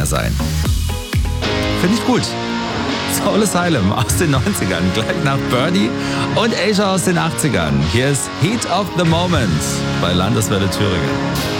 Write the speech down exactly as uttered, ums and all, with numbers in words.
mehr sein. Finde ich gut. Soul Asylum aus den neunzigern, gleich nach Birdie und Asia aus den achtzigern. Hier ist Heat of the Moment bei Landeswelle Thüringen.